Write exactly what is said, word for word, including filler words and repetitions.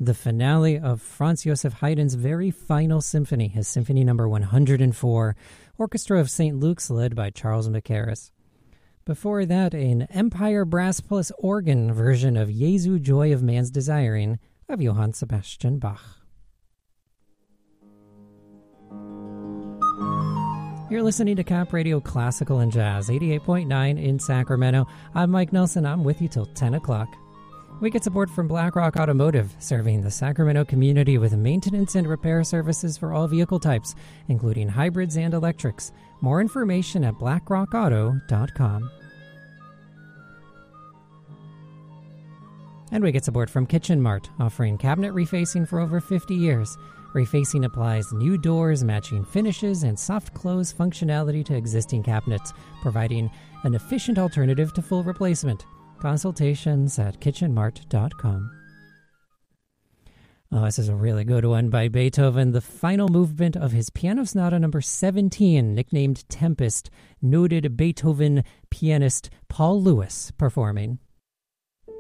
the finale of Franz Joseph Haydn's very final symphony, his Symphony Number one hundred four, Orchestra of Saint Luke's led by Charles Mackerras. Before that, an Empire Brass Plus organ version of Jesu Joy of Man's Desiring of Johann Sebastian Bach. You're listening to Cap Radio Classical and Jazz, eighty-eight point nine in Sacramento. I'm Mike Nelson. I'm with you till ten o'clock. We get support from BlackRock Automotive, serving the Sacramento community with maintenance and repair services for all vehicle types, including hybrids and electrics. More information at black rock auto dot com. And we get support from Kitchen Mart, offering cabinet refacing for over fifty years. Refacing applies new doors, matching finishes, and soft close functionality to existing cabinets, providing an efficient alternative to full replacement. Consultations at kitchen mart dot com. Oh, this is a really good one by Beethoven. The final movement of his Piano Sonata number seventeen, nicknamed Tempest, noted Beethoven pianist Paul Lewis performing.